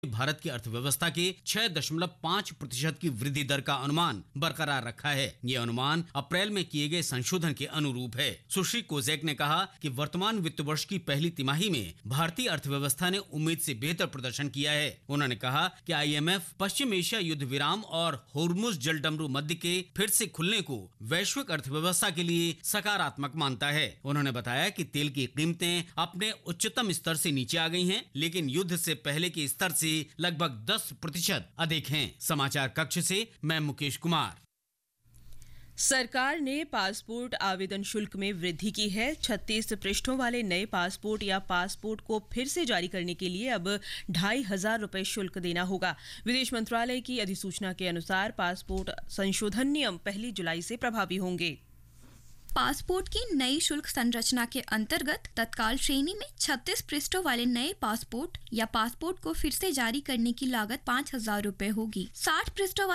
भारत की अर्थव्यवस्था के 6.5% की वृद्धि दर का अनुमान बरकरार रखा है। ये अनुमान अप्रैल में किए गए संशोधन के अनुरूप है। सुश्री कोजेक ने कहा कि वर्तमान वित्त वर्ष की पहली तिमाही में भारतीय अर्थव्यवस्था ने उम्मीद से बेहतर प्रदर्शन किया है। उन्होंने कहा कि IMF पश्चिम एशिया युद्ध विराम और होर्मुज जलडमरू मध्य के फिर से खुलने को वैश्विक अर्थव्यवस्था के लिए सकारात्मक मानता है। उन्होंने बताया कि तेल की कीमतें अपने उच्चतम स्तर से नीचे आ गई हैं, लेकिन युद्ध से पहले के स्तर से लगभग 10% अधिक हैं। समाचार कक्ष से मैं मुकेश कुमार। सरकार ने पासपोर्ट आवेदन शुल्क में वृद्धि की है। 36 पृष्ठों वाले नए पासपोर्ट या पासपोर्ट को फिर से जारी करने के लिए अब 2,500 रुपए शुल्क देना होगा। विदेश मंत्रालय की अधिसूचना के अनुसार पासपोर्ट संशोधन नियम 1 जुलाई से प्रभावी होंगे। पासपोर्ट की नई शुल्क संरचना के अंतर्गत तत्काल श्रेणी में 36 पृष्ठों वाले नए पासपोर्ट या पासपोर्ट को फिर से जारी करने की लागत 5,000 रुपए होगी। 60 पृष्ठों